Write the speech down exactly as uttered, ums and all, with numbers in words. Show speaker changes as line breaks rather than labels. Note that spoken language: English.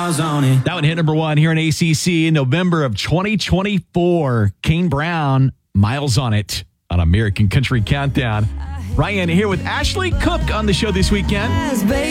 miles on it.
That one hit number one here in A C C in November of twenty twenty-four. Kane Brown, Miles on It on American Country Countdown. Ryan here with Ashley Cook on the show this weekend.